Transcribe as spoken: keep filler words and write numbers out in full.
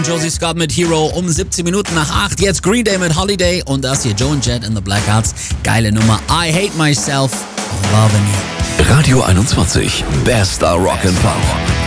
Josie Scott mit Hero um siebzehn Minuten nach acht. Jetzt Green Day mit Holiday und das hier Joe and Jet and the Blackhearts. Geile Nummer. I Hate Myself, Loving You. Radio einundzwanzig, bester Rock and Pop.